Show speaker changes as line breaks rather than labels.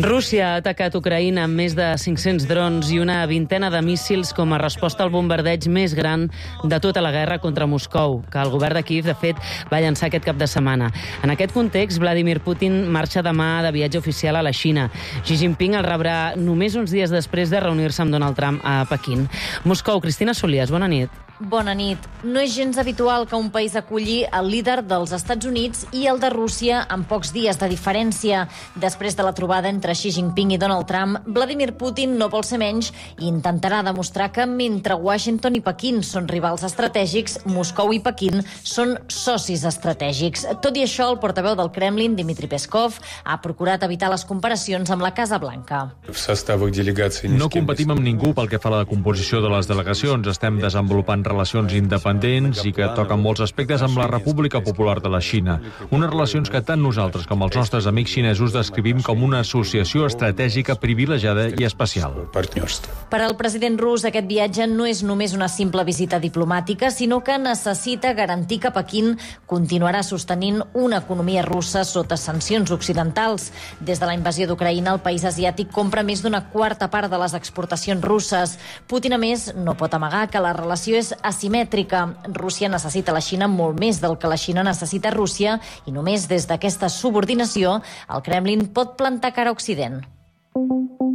Rússia ha atacat Ucraïna amb més de 500 drons i una vintena de míssils com a resposta al bombardeig més gran de tota la guerra contra Moscou, que el govern de Kíev, de fet, va llançar aquest cap de setmana. En aquest context, Vladimir Putin marxa demà de viatge oficial a la Xina. Xi Jinping el rebrà només uns dies després de reunir-se amb Donald Trump a Pequín. Moscou, Cristina Solias, bona nit.
Bona nit. No és gens habitual que un país aculli el líder dels Estats Units i el de Rússia en pocs dies de diferència. Després de la trobada entre Xi Jinping i Donald Trump, Vladimir Putin no vol ser menys i intentarà demostrar que mentre Washington i Pequín són rivals estratègics, Moscou i Pequín són socis estratègics. Tot i això, el portaveu del Kremlin, Dmitry Peskov, ha procurat evitar les comparacions amb la Casa Blanca.
No competim amb ningú pel que fa a la composició de les delegacions. Estem desenvolupant relacions independents i que toquen molts aspectes amb la República Popular de la Xina. Unes relacions que tant nosaltres com els nostres amics xinesos descrivim com una associació estratègica privilegiada i especial.
Per al president rus, aquest viatge no és només una simple visita diplomàtica, sinó que necessita garantir que Pequín continuarà sostenint una economia russa sota sancions occidentals. Des de la invasió d'Ucraïna, el país asiàtic compra més d'una quarta part de les exportacions russes. Putin, a més, no pot amagar que la relació és asimètrica. Rússia necessita la Xina molt més del que la Xina necessita Rússia i només des d'aquesta subordinació el Kremlin pot plantar cara a Occident.